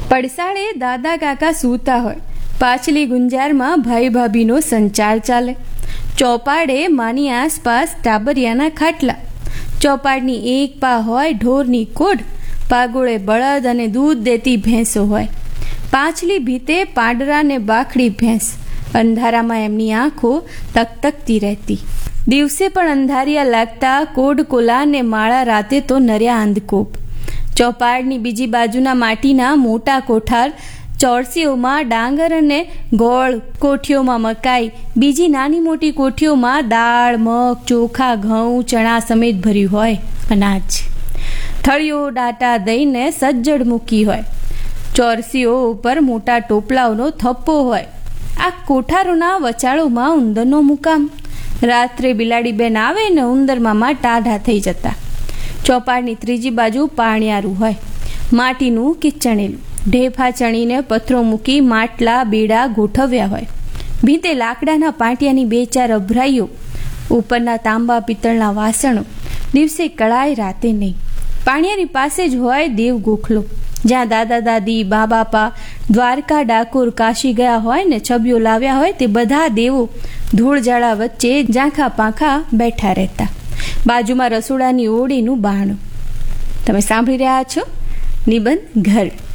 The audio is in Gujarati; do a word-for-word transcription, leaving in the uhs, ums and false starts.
પડસાળે દાદા કાકા સૂતા હોય, પાછલી ગુંજારમાં ભાઈ ભાભીનો સંચાર ચાલે. ચોપાડે માની આસપાસ ટાબરિયાના ખાટલા. ચોપાડની એક પા હોય ઢોરની કોઢ, પાગોળે બળદ અને દૂધ દેતી ભેંસો હોય. પાછલી ભીતે પાંડરા ને બાખડી ભેંસ. અંધારામાં એમની આંખો તકતકતી રહેતી. દિવસે પણ અંધારિયા લાગતા કોઢ કોલા ને માળા રાતે તો નર્યા અંધકોપ. ચોપાડની બીજી બાજુના માટીના મોટા કોઠાર, ચોરસીઓમાં ડાંગર અને ગોળ, કોઠીઓમાં મકાઈ, બીજી નાની મોટી કોઠીઓમાં દાળ, મગ, ચોખા, ઘઉં, ચણા સમેત ભર્યું હોય અનાજ. થળીઓ ડાટા દઈને સજ્જડ મૂકી હોય. ચોરસીઓ ઉપર મોટા ટોપલાઓનો થપ્પો હોય. આ કોઠારોના વચાળોમાં ઉંદરનો મુકામ. રાત્રે બિલાડી બેન આવે ને ઉંદર મામા ટાઢા થઈ જતા. ચોપાડની ત્રીજી બાજુ પાણિયારું હોય, માટીનું કિચણેલું. ઢેફા ચણીને પથરો મૂકી માટલા બેડા ગોઠવ્યા હોય. ભીતે લાકડાના પાટિયાની બે ચાર અભરાઈઓ, ઉપરના તાંબા પિત્તળના વાસણો. દિવસે કળાય રાતે નહીં. પાણિયારી પાસે જ હોય દેવ ગોખલો, જ્યાં દાદા દાદી બા બાપા દ્વારકા ડાકોર કાશી ગયા હોય ને છબીઓ લાવ્યા હોય તે બધા દેવો ધૂળજાળા વચ્ચે ઝાંખા પાંખા બેઠા રહેતા. બાજુમાં રસોડાની ઓળીનું બારણું. તમે સાંભળી રહ્યા છો નિબંધ ઘર.